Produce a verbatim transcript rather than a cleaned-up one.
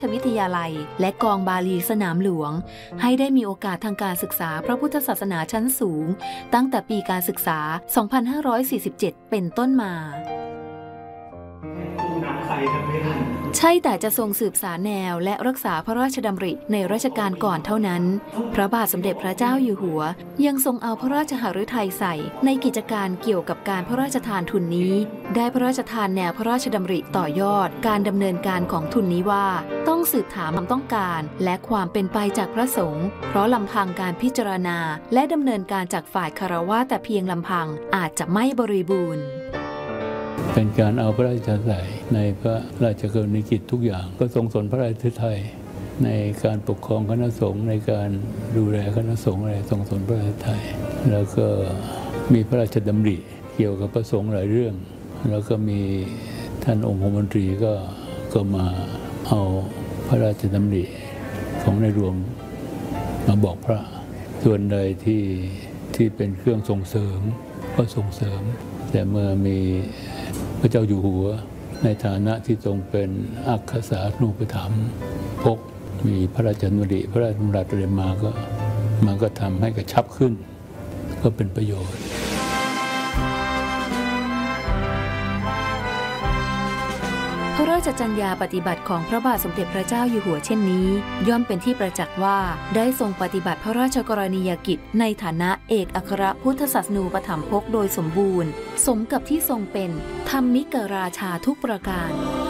วิทยาลัยและกองบาลีสนามหลวงให้ได้มีโอกาสทางการศึกษาพระพุทธศาสนาชั้นสูงตั้งแต่ปีการศึกษา สองพันห้าร้อยสี่สิบเจ็ด เป็นต้นมาใช่แต่จะทรงสืบสานแนวและรักษาพระราชดำริในรัชกาลก่อนเท่านั้นพระบาทสมเด็จพระเจ้าอยู่หัวยังทรงเอาพระราชหฤทัยใส่ในกิจการเกี่ยวกับการพระราชทานทุนนี้ได้พระราชทานแนวพระราชดำริต่อยอดการดำเนินการของทุนนี้ว่าต้องสืบถามความต้องการและความเป็นไปจากพระสงฆ์เพราะลำพังการพิจารณาและดำเนินการจากฝ่ายคฤหัสถ์แต่เพียงลำพังอาจจะไม่บริบูรณ์เป็นการเอาพระราชใส่ในพระราชกรณียกิจทุกอย่างก็ทรงสนพระราชฤทัยในการปกครองคณะสงฆ์ในการดูแลคณะสงฆ์อะไรทรงสนพระราชฤทัยแล้วก็มีพระราชดำริเกี่ยวกับพระสงฆ์หลายเรื่องแล้วก็มีท่านองคมนตรีก็ก็มาเอาพระราชดำริของในหลวงมาบอกพระส่วนใดที่ที่เป็นเครื่องส่งเสริมก็ส่งเสริมแต่เมื่อมีพระเจ้าอยู่หัวในฐานะที่ทรงเป็นอัครสานูปถัมภ์พกมีพระราชดำริพระราชดำรัสอะไรมาก็มันก็ทำให้กระชับขึ้นก็เป็นประโยชน์พระราชจรรยาปฏิบัติของพระบาทสมเด็จพระเจ้าอยู่หัวเช่นนี้ย่อมเป็นที่ประจักษ์ว่าได้ทรงปฏิบัติพระราชกรณียกิจในฐานะเอกอัครพุทธศาสนูปถัมภกโดยสมบูรณ์สมกับที่ทรงเป็นธรรมิกราชาทุกประการ